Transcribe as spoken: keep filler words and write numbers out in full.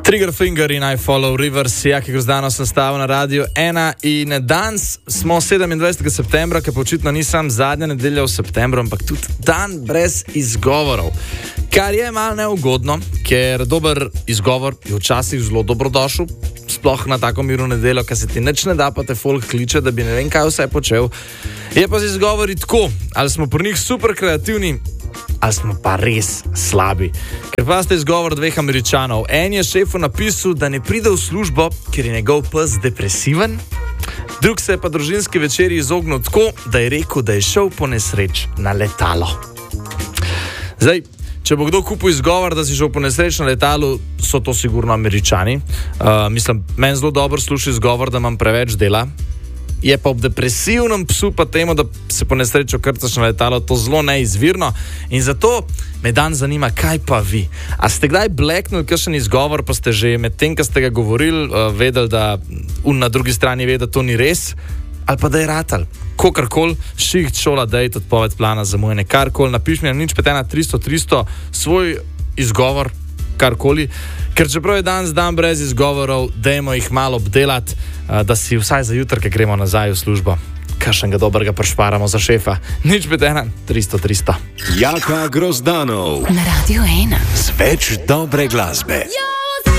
Triggerfinger in I Follow Rivers, Jaki Grozdanov sem stavil na Radio ena in danes smo sedemindvajsetega septembra, ki pa očitno ni sam zadnja nedelja v septembru, ampak tudi dan brez izgovorov. Kar je malo neugodno, ker dober izgovor je včasih zelo dobrodošel, sploh na tako mirno nedeljo, ker se ti nič ne da, pa te folk kliče, da bi ne vem kaj vse počel. Je pa z izgovori tako, ali smo pri njih super kreativni, ali smo pa res slabi. Ker pa ste izgovor dveh Američanov. En je šefu napisal, da ne pride v službo, ker je njegov pes depresiven. Drug se je pa družinski večeri izognil tako, da je rekel, da je šel po nesreč na letalo. Zdaj, če bo kdo kupil izgovor, da si šel po nesreč na letalu, so to sigurno Američani. Uh, mislim, meni zelo dobro sluši izgovor, da imam preveč dela. Je pa ob depresivnem psu pa temu, da se po nesrečo krcaš na letalo, to zelo neizvirno. In zato me dan zanima, kaj pa vi? A ste kdaj bleknuli kakšen izgovor, pa ste že med tem, ko ste ga govorili, uh, vedeli, da un na drugi strani ve, da to ni res? Ali pa da je ratal? Kokarkoli, šiht, šola, dejt, odpoved plana, zamujene, karkoli, napiš mi na nič pet ena tristo tristo svoj izgovor, karkoli. Ker čeprav je danes dan brez izgovorov, dajmo jih malo obdelati, da si vsaj za jutr, ko gremo nazaj v službo, kakšnega dobrega prešparamo za šefa. Nič pet ena tristo tristo. Jaka Grozdanov na Radio ena. Z več dobre glasbe.